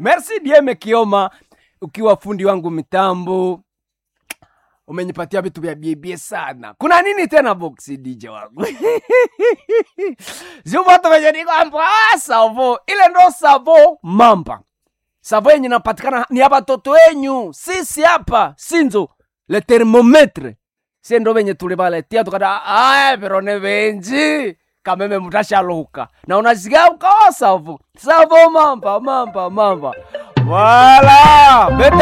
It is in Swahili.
Merci Dieme Kioma, ukiwa fundi wangu mitambo. Umenipatia vitu vya bibi sana. Kuna nini tena box DJ wangu? Zubato venye niko hapa savo. Ile ndo savo mamba. Savo yenye inapatikana ni hapa toto wenyu. Sisi hapa Sinzo le thermometre. Si ndo venye tulibaletia tukada pero ne venji. Kameme mutashaluka. Na unasikia ukawa savo. Savo mamba. Voilà. Beta